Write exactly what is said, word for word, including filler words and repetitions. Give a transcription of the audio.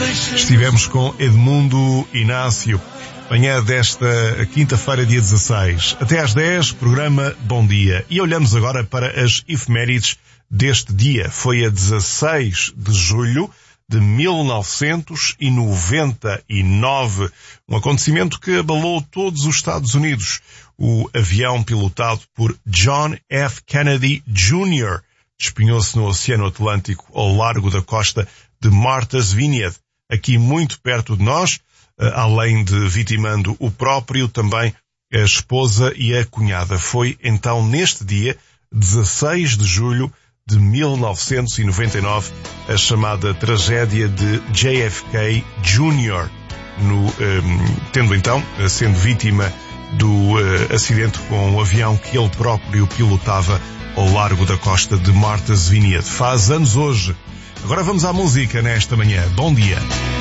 Estivemos com Edmundo Inácio, manhã desta quinta-feira, dia dezasseis. Até às dez, programa Bom Dia. E olhamos agora para as efemérides deste dia. Foi a dezasseis de julho de mil novecentos e noventa e nove. Um acontecimento que abalou todos os Estados Unidos. O avião pilotado por John F. Kennedy Júnior despenhou-se no Oceano Atlântico ao largo da costa de Martha's Vineyard, aqui muito perto de nós, além de vitimando o próprio, também a esposa e a cunhada. Foi então neste dia, dezasseis de julho de mil novecentos e noventa e nove, a chamada tragédia de J F K Júnior, no, um, tendo então, sendo vítima do uh, acidente com o avião que ele próprio pilotava ao largo da costa de Martha's Vineyard. Faz anos hoje. Agora vamos à música nesta manhã. Bom dia.